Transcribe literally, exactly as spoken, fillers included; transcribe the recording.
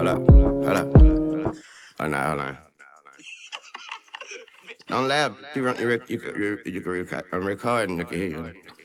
Hold up, hold up. Hold on, hold on. Don't laugh. You, run, you, rec- you, can- you, you can record. I'm recording. You can hear you.